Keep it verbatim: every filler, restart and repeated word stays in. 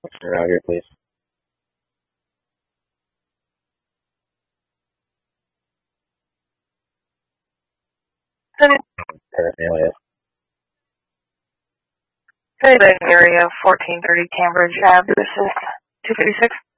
Out here, please. Paraphernalia. Hey, Bay Area, fourteen thirty Cambridge Ave. This is two fifty-six.